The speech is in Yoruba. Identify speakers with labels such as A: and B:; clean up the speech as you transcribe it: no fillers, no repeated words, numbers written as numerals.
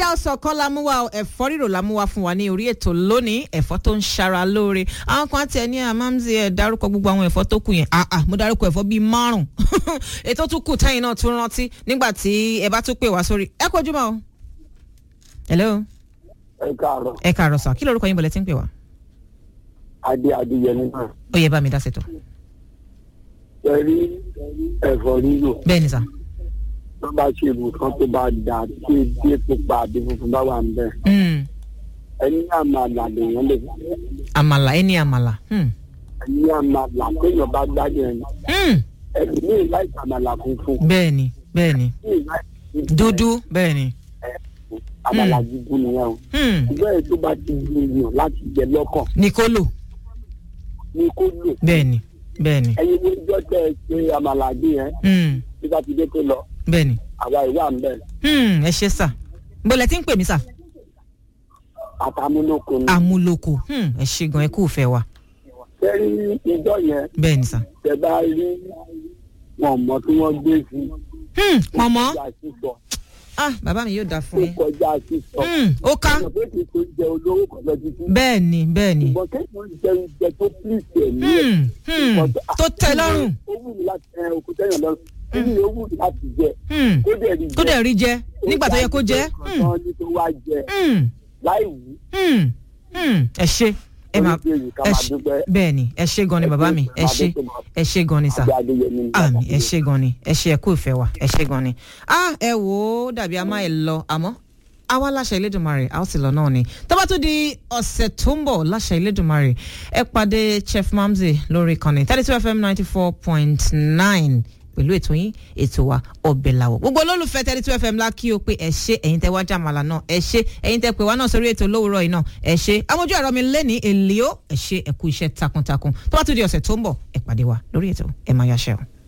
A: ọ̀sán kan la mú wa ẹ̀fọ́ rírò la mú wa fún wa ní orí ètò lónìí ẹ̀fọ́ tó ń ṣara lóore àwọn kan tiẹ̀ ní àmàmzí ẹ̀ dárúkọ gbogbo àwọn ẹ̀fọ́ tó kù yẹn mo dárúkọ ẹ̀fọ́ bíi 5 ètò tún kù tẹ́yìn náà tún rántí nígbà tí ẹ bá tún pè wá sórí ẹ kojú mọ́ o. hello. ẹ káàárọ̀ sà kí lorúkọ yín bọ̀lẹ́ tí ń pè wá.
B: Adéyẹmí náà.
A: ó yẹ bá mi dá sètò.
B: Ẹ̀rí ẹ̀fọ́ rírò.
A: bẹ́ẹ̀ ni sà.
B: Tó bá ṣe ibùkan tó bá dà tí èdè pupa àti funfun bá wà ń bẹ̀. Ẹni àmàlà lèèyàn lè fi.
A: àmàlà ẹni àmàlà.
B: Ẹni àmàlà téèyàn bá gbádùn ẹni. Ẹni ní ìláìsí àmàlà funfun.
A: bẹ́ẹ̀ni bẹ́ẹ̀ni dúdú bẹ́ẹ̀ni.
B: Àmàlà dúdú nìyẹn o. Bẹ́ẹ̀ tó bá ti gbìyànjú láti jẹ lọ́kàn.
A: ní kó lò.
B: Ní kó lò.
A: bẹ́ẹ̀ni bẹ́ẹ̀ni.
B: Ẹyin ní ìjọ tẹ ẹ ṣe àmàlà dín yẹn. Bí bá ti dé tó lọ.
A: bẹ́ẹ̀ni.
B: Àwa ìwà ń bẹ̀.
A: ẹ ṣe sà bọ́lẹ̀ tí ń pè mí sà.
B: Àtàmúlòkò ni.
A: àmúlòkò ẹ ṣe gan ẹ kú fẹ́ wa.
B: Sẹ́yìn ìjọ yẹn.
A: bẹ́ẹ̀ni sà.
B: Tẹ bá rí pọ̀nmọ́ tí wọ́n gbé sí.
A: pọ̀nmọ́. Bàbá mi yóò dá fún yín.
B: Ó kọjá sísọ.
A: Ó ká.
B: Ọ̀nà pé kì í tó jẹ olówó kọjá títí.
A: bẹ́ẹ̀ni bẹ́ẹ̀ni.
B: Ìbọn kéèyàn jẹ oúnjẹ tó pílìsì ẹ̀mí.
A: tó tẹ́ lọ́rùn.
B: Ó wù mí láti òkú tẹ́yàn lọ́rùn. Ó wù mí ó wù mí láti jẹ.
A: Kó dẹ̀ rí jẹ nígbà tó yẹ kó jẹ.
B: Ó ní tó wá jẹ. Láì wú.
A: ẹ ṣe ẹ máa bẹ́ẹ̀ni ẹ ṣe gan ni bàbá mi ẹ ṣe gan ni sà àmì ẹ ṣe gan ni ẹ ṣe ẹ kú ìfẹ́ wa ẹ ṣe gan ni. ẹ wò ó dàbí a máa ẹ lọ àmọ́ àwa láṣẹ Elédùmarè a ó sì lọ náà ni tó bá tún di ọ̀sẹ̀ tó ń bọ̀ láṣẹ Elédùmarè ẹ pàdé Chef Mamzi lórí ìkànnì 32 FM 94.9 pẹ̀lú ètò yín ètò wa ọbẹ̀ làwọ̀ gbogbo olólùfẹ́ 32 FM la kí o pé ẹ ṣé ẹ̀yin tẹ́ wá jàmàlà náà ẹ ṣé ẹ̀yin tẹ́ pè wá náà sórí ètò lówùúrọ̀ yìí náà ẹ ṣé amójú ẹ̀rọ mi lẹ́ni èlíó ẹ ṣé ẹ kú iṣẹ́ takuntakun tó bá tún di ọ̀sẹ̀ tó ń bọ̀ ẹ pàdé wa lórí ètò ẹ máa yáṣẹ́ o.